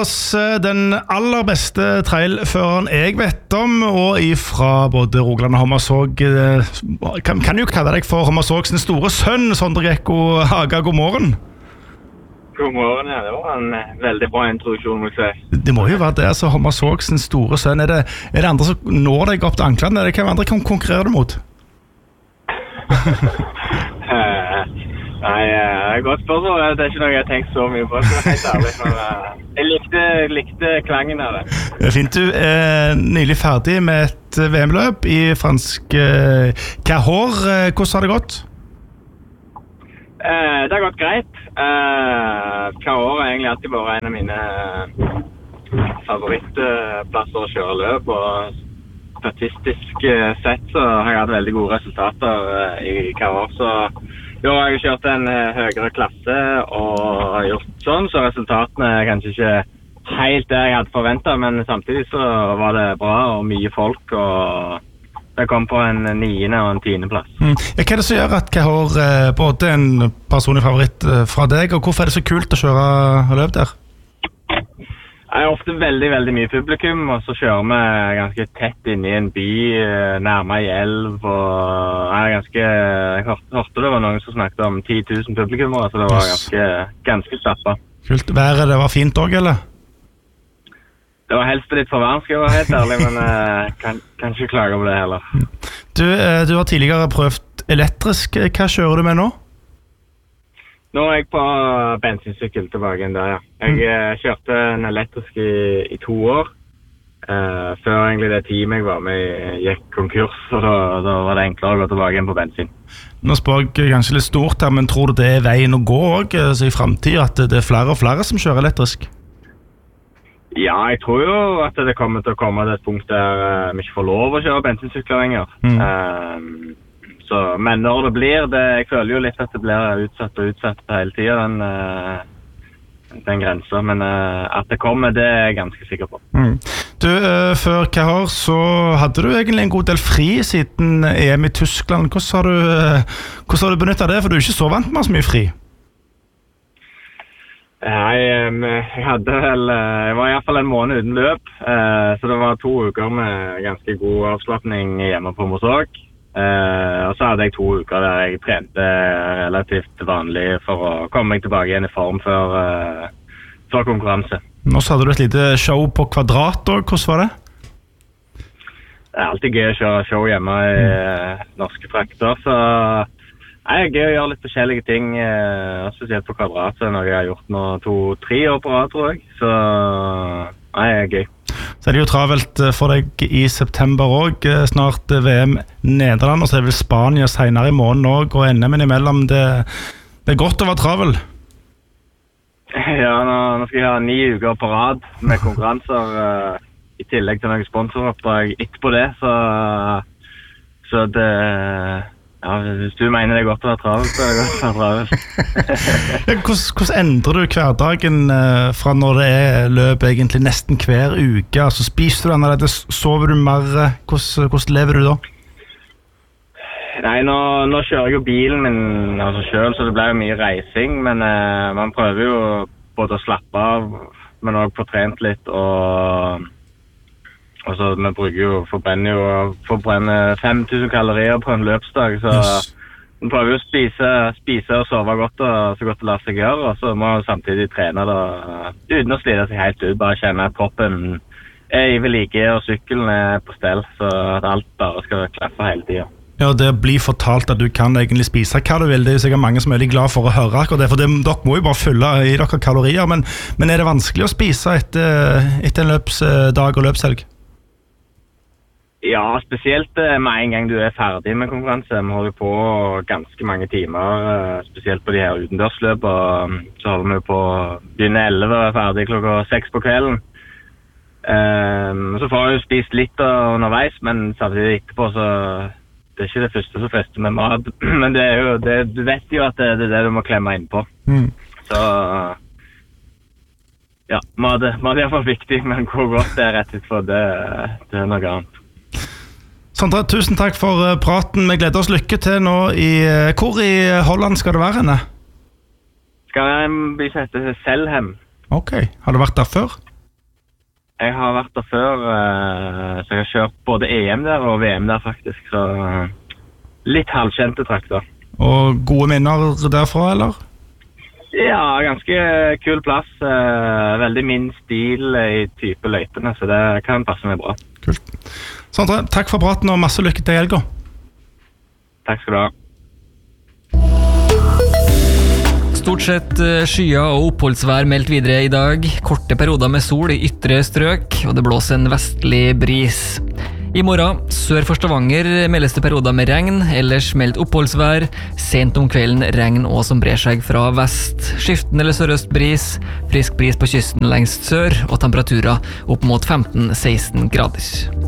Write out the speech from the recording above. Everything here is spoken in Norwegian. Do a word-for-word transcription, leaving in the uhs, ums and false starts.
Den aller beste trailføreren jeg vet om, og ifra både Rogaland og Hommersåk, kan, kan jo kalle deg for Hommersåks store sønn, Sondre Gekko Haga. God morgen. God morgen, ja. Det var en veldig bra introduksjon, må jeg si. Det må jo være det, altså Hommersåks store sønn. Er det, er det andre som når deg opp til anklene? Er det hvem andre kan konkurrere du mot? Nei, jeg har godt spørsmål. Det er ikke noe jeg har tenkt så mye på, så det er helt ærlig. Men jeg likte, likte klangen av det. Det er fint. Du er nylig ferdig med et V M-løp i fransk eh, Cahors. Hvordan har det gått? Eh, det har gått greit. Eh, Cahors har egentlig alltid vært en av mine favorittplasser å kjøre løp, og statistisk sett så har jeg hatt veldig gode resultater i Cahors, så jo, jeg har kjørt en høyere klasse og gjort sånn, så resultatene er kanskje ikke helt det jeg hadde forventet, men samtidig så var det bra og mye folk, og det kom på en niende og en tiende plass. Mm. Hva er det som gjør at Cahors er både en personlig favoritt fra deg, og hvorfor er det så kult å kjøre løp der? Det er ofte veldig, veldig mye publikum, og så kjører vi ganske tett inn i en by, nærmere i elv, og jeg er ganske, jeg hørte, hørte det var noen som snakket om ti tusen publikummer, så det var ganske, ganske stappet. Kult. Været, det var fint også, eller? Det var helst litt for varmt, skal jeg være helt ærlig, men jeg kan, kan ikke klage på det heller. Du, du har tidligere prøvd elektrisk. Hva kjører du med nå? Nå er jeg på bensinsykkel tilbake igjen der, ja. Jeg mm. kjørte en elektrisk i, i to år, uh, før egentlig det teamet jeg var med gikk konkurs, og da, da var det enklere å gå tilbake igjen på bensin. Nå spør jeg kanskje litt stort her, men tror du det er veien å gå også, altså i fremtiden, at det er flere og flere som kjører elektrisk? Ja, jeg tror jo at det kommer til å komme til et punkt der uh, vi ikke får lov å kjøre bensinsykler lenger. Mm. Uh, Så, men når det blir, det, jeg føler jo litt at det blir utsatt og utsatt på hele tiden, den, den grensen, men at det kommer, det er jeg ganske sikker på. Mm. Du, før Cahors så hadde du egentlig en god del fri siden E M i Tyskland. Hvordan har du, hvordan har du benyttet det, for du er ikke så vant med så mye fri? Nei, jeg hadde vel, jeg var i hvert fall en måned uten løp, så det var to uker med ganske god avslappning hjemme på Hommersåk. Uh, og så hadde jeg to uker der jeg trente relativt vanlig for å komme meg tilbake igjen i form før, uh, før konkurranse. Nå så hadde du et lite show på Kvadrat, og hvordan var det? Det er alltid gøy å kjøre show hjemme i uh, norske trakter, så det er gøy å gjøre litt forskjellige ting, uh, spesielt på Kvadrat, så er det noe jeg har gjort nå to-tre år på rad, tror jeg, så det er gøy. Så er det jo travelt for deg i september også, snart V M Nederland, og så er det vel Spania senere i måneden også, og N M-en imellom. Det, det er godt å være travel. Ja, nå, nå skal jeg ha ni uker på rad med konkurranser, uh, i tillegg til noen sponsoroppdrag etterpå det, så, så det... Ja, hvis du mener det er godt å være travel, så er det godt å være travel. hvordan, hvordan endrer du hverdagen eh, fra når det er løp egentlig nesten hver uke? Altså, spiser du annerledes, sover du mer? Hvordan, hvordan lever du da? Nei, nå, nå kjører jeg jo bilen min altså selv, så det blir jo mye reising, men eh, man prøver jo både å slappe av, men også få trent litt, og... Og så vi bruker jo, forbrenner jo, forbrenner fem tusen kalorier på en løpsdag, så yes. Vi prøver jo å spise, spise og sove godt, og så godt det lar seg gjøre, og så må vi samtidig trene da, uten å slide seg helt ut, bare kjenne at kroppen er i vedlike, og sykkelen er på stell, så at alt bare skal klaffe hele tiden. Ja, det blir fortalt at du kan egentlig spise hva du vil, det er jo sikkert mange som er veldig glad for å høre akkurat det, for det, dere må jo bare fylle i dere kalorier, men, men er det vanskelig å spise etter, etter en løpsdag og løpshelg? Ja, spesielt med en gang du er ferdig med konkurranse. Vi holder på ganske mange timer, spesielt på de her utendørsløp, og så holder vi på å begynne elleve og er ferdig klokka seks på kvelden. Um, så får jeg jo spist litt underveis, men samtidig etterpå så det er ikke det første som fester med mat. Men det er jo, det, du vet jo at det, det er det du må klemme inn på. Mm. Så ja, mat, mat er i hvert fall viktig, men hvor godt det er rett ut for det, det er noe annet. Sondre, tusen takk for praten. Vi gleder oss lykke til nå i... Hvor i Holland skal det være henne? Skal jeg bli sett til Selhem. Ok, har du vært der før? Jeg har vært der før, eh, så jeg har kjørt både E M der og V M der faktisk, så eh, litt halvkjente trakter. Og gode minner derfra, eller? Ja, ganske kul plass. Eh, veldig min stil i type løypene, så det kan passe meg bra. Kult. Sondre, takk for praten og masse lykke til i helga. Takk skal du ha. Stort sett skyer og oppholdsvær meldt videre i dag. Korte perioder med sol i ytre strøk, og det blåser en vestlig bris. I morgen, sør for Stavanger, meldes det perioder med regn, ellers meldt oppholdsvær. Sent om kvelden regn og som brer seg fra vest. Skiften eller sørøst bris, frisk bris på kysten lengst sør, og temperaturer opp mot femten til seksten grader.